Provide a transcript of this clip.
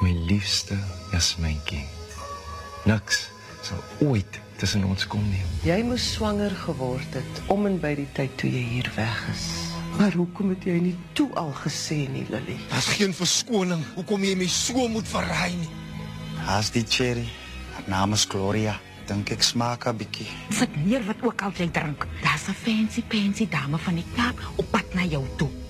my liefste Jasmijntjie. Niks sal ooit tussen ons kom nie. Jy moes swanger geword het, om en by die tyd toe jy hier weg is. Maar hoekom het jy nie toe al gesê nie, Lily? Daar's geen verskoning, hoekom jy my so moet verraai nie. Haas die cherry, haar naam is Gloria. Dink ek smaak 'n bietjie. Sit neer wat ook al jy drink. Daar's 'n fancy dame van die Kaap op pad na jou toe.